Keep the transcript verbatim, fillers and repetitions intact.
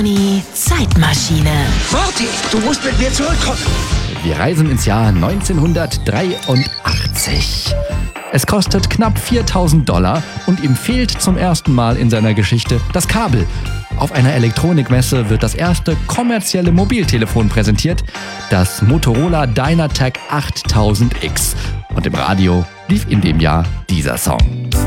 Die Zeitmaschine. Marty, du musst mit mir zurückkommen. Wir reisen ins Jahr neunzehnhundertdreiundachtzig. Es kostet knapp viertausend Dollar und ihm fehlt zum ersten Mal in seiner Geschichte das Kabel. Auf einer Elektronikmesse wird das erste kommerzielle Mobiltelefon präsentiert, das Motorola Dynatac achttausend X. Und im Radio lief in dem Jahr dieser Song.